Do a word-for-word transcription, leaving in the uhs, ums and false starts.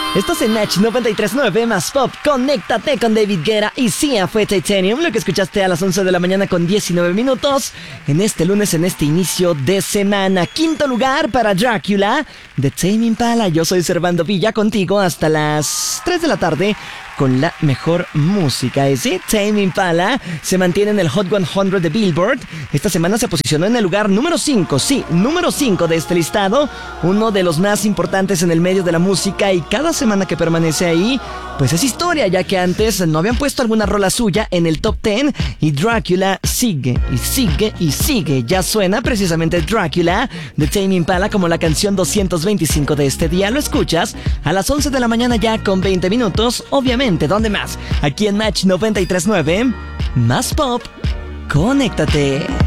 Estás en Match noventa y tres punto nueve más Pop. Conéctate con David Guetta y Sia fue Titanium, lo que escuchaste a las once de la mañana con diecinueve minutos. En este lunes, en este inicio de semana. Quinto lugar para Drácula de Tame Impala. Yo soy Servando Villa, contigo hasta las tres de la tarde con la mejor música. Y sí, Tame Impala se mantiene en el Hot cien de Billboard. Esta semana se posicionó en el lugar número cinco. Sí, número cinco de este listado. Uno de los más importantes en el medio de la música. Y cada semana que permanece ahí, pues es historia, ya que antes no habían puesto alguna rola suya en el top diez. Y Drácula sigue, y sigue, y sigue. Ya suena precisamente Drácula de Tame Impala como la canción doscientos veinticinco de este día. Lo escuchas a las once de la mañana ya con veinte minutos. Obviamente, ¿dónde más? Aquí en Match noventa y tres punto nueve, más Pop. Conéctate.